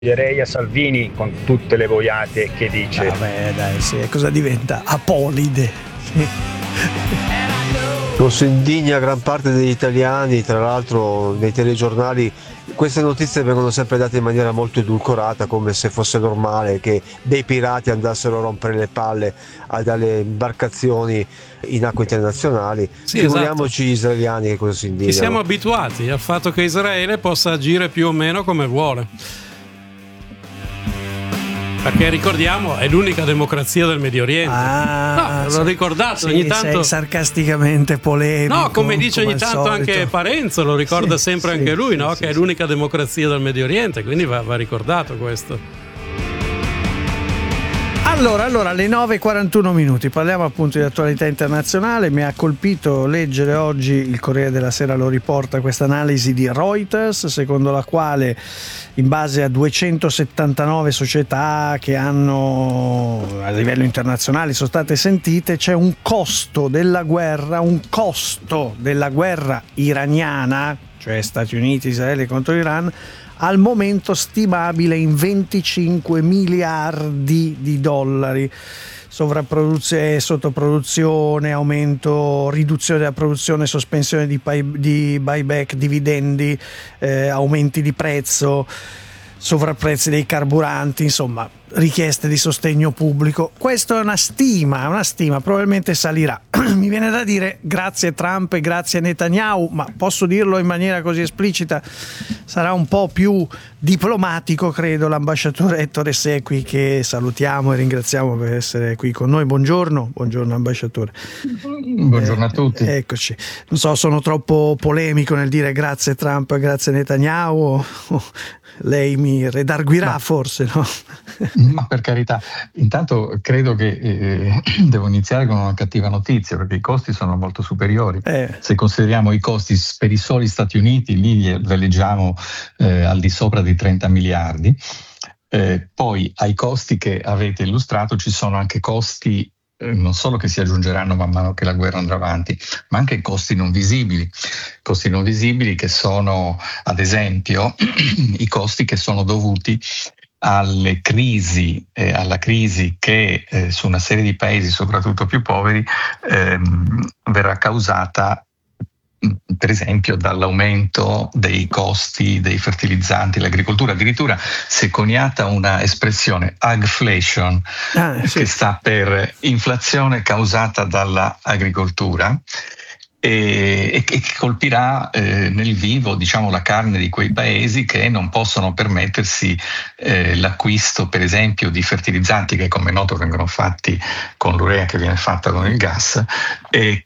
Direi a Salvini con tutte le boiate che dice. Vabbè, dai, sì. Cosa diventa? Apolide. Sì. Lo si indigna gran parte degli italiani, tra l'altro nei telegiornali queste notizie vengono sempre date in maniera molto edulcorata, come se fosse normale che dei pirati andassero a rompere le palle dalle imbarcazioni in acque internazionali. Sì, figuriamoci gli israeliani che cosa si indignano. Ci siamo abituati al fatto che Israele possa agire più o meno come vuole. Perché ricordiamo, è l'unica democrazia del Medio Oriente. L'ho ricordato ogni tanto. Sei sarcasticamente polemico. No, come dice ogni tanto anche Parenzo, lo ricorda sempre anche lui, no? Che è l'unica democrazia del Medio Oriente, quindi va ricordato questo. Allora, alle 9:41 parliamo appunto di attualità internazionale. Mi ha colpito leggere oggi, il Corriere della Sera lo riporta, questa analisi di Reuters, secondo la quale in base a 279 società che hanno a livello internazionale sono state sentite, c'è un costo della guerra iraniana, cioè Stati Uniti, Israele contro l'Iran, al momento stimabile in 25 miliardi di dollari. Sovrapproduzione, sottoproduzione, aumento, riduzione della produzione, sospensione di buyback, dividendi, aumenti di prezzo, sovrapprezzi dei carburanti, insomma richieste di sostegno pubblico. Questo è una stima, probabilmente salirà. Mi viene da dire grazie Trump e grazie Netanyahu, ma posso dirlo in maniera così esplicita, sarà un po' più diplomatico, credo, l'ambasciatore Ettore Sequi, che salutiamo e ringraziamo per essere qui con noi. Buongiorno ambasciatore. Buongiorno a tutti. Eccoci. Non so, sono troppo polemico nel dire grazie Trump e grazie Netanyahu? Lei mi redarguirà, forse, no? Ma per carità, intanto credo che devo iniziare con una cattiva notizia, perché i costi sono molto superiori. Se consideriamo i costi per i soli Stati Uniti, lì li leggiamo al di sopra di 30 miliardi. Poi ai costi che avete illustrato ci sono anche costi non solo che si aggiungeranno man mano che la guerra andrà avanti, ma anche costi non visibili che sono, ad esempio, i costi che sono dovuti alla crisi che su una serie di paesi, soprattutto più poveri, verrà causata per esempio dall'aumento dei costi dei fertilizzanti, l'agricoltura. Addirittura si è coniata una espressione, agflation, che sta per inflazione causata dall'agricoltura, e che colpirà nel vivo, diciamo, la carne di quei paesi che non possono permettersi l'acquisto, per esempio, di fertilizzanti che, come è noto, vengono fatti con l'urea che viene fatta con il gas, e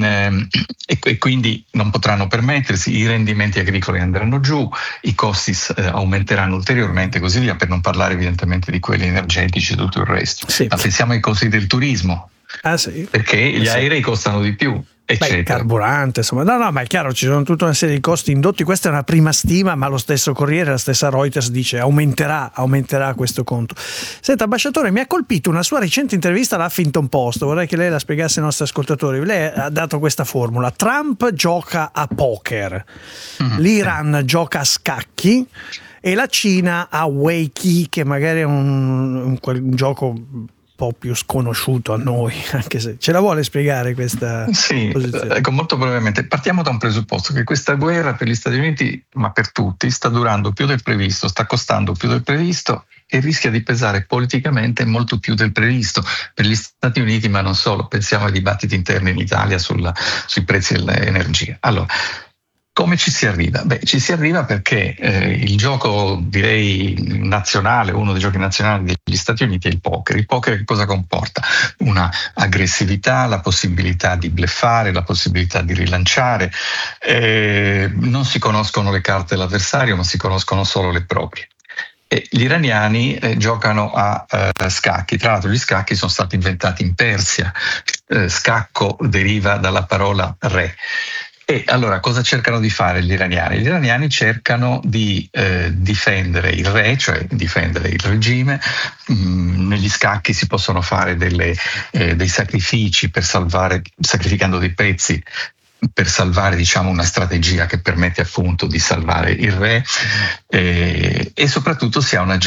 quindi non potranno permettersi, i rendimenti agricoli andranno giù, i costi aumenteranno ulteriormente e così via, per non parlare evidentemente di quelli energetici e tutto il resto. Ma pensiamo ai costi del turismo, perché gli aerei costano di più. Il carburante, insomma, no, ma è chiaro, ci sono tutta una serie di costi indotti. Questa è una prima stima, ma lo stesso Corriere, la stessa Reuters dice aumenterà questo conto. Senta, ambasciatore, mi ha colpito una sua recente intervista all'Huffington Post, vorrei che lei la spiegasse ai nostri ascoltatori. Lei ha dato questa formula: Trump gioca a poker, l'Iran gioca a scacchi e la Cina a Weiqi, che magari è un gioco po' più sconosciuto a noi, anche se ce la vuole spiegare questa posizione? Ecco, molto brevemente, partiamo da un presupposto, che questa guerra per gli Stati Uniti, ma per tutti, sta durando più del previsto, sta costando più del previsto e rischia di pesare politicamente molto più del previsto per gli Stati Uniti, ma non solo. Pensiamo ai dibattiti interni in Italia sui prezzi dell'energia. Allora, come ci si arriva? Ci si arriva perché il gioco, direi, nazionale, uno dei giochi nazionali degli Stati Uniti è il poker. Il poker che cosa comporta? Una aggressività, la possibilità di bluffare, la possibilità di rilanciare. Non si conoscono le carte dell'avversario, ma si conoscono solo le proprie. Gli iraniani giocano a scacchi. Tra l'altro gli scacchi sono stati inventati in Persia. Scacco deriva dalla parola re. E allora cosa cercano di fare gli iraniani? Gli iraniani cercano di difendere il re, cioè difendere il regime. Negli scacchi si possono fare dei sacrifici per salvare, sacrificando dei pezzi per salvare, diciamo, una strategia che permette appunto di salvare il re, e soprattutto si ha una